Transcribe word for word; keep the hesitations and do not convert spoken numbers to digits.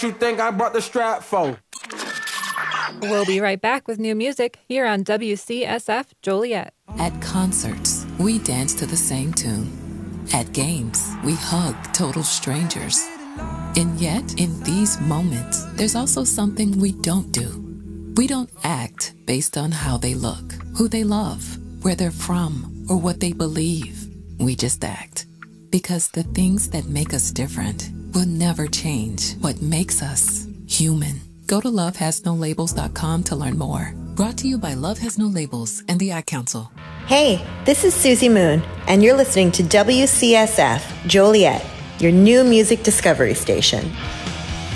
You think I brought the strap for? We'll be right back with new music here on W C S F Joliet. At concerts, we dance to the same tune. At games, we hug total strangers. And yet, in these moments, there's also something we don't do. We don't act based on how they look, who they love, where they're from, or what they believe. We just act. Because the things that make us different will never change what makes us human. Go to love has no labels dot com to learn more. Brought to you by Love Has No Labels and the Ad Council. Hey, this is Susie Moon, and you're listening to W C S F Joliet, your new music discovery station.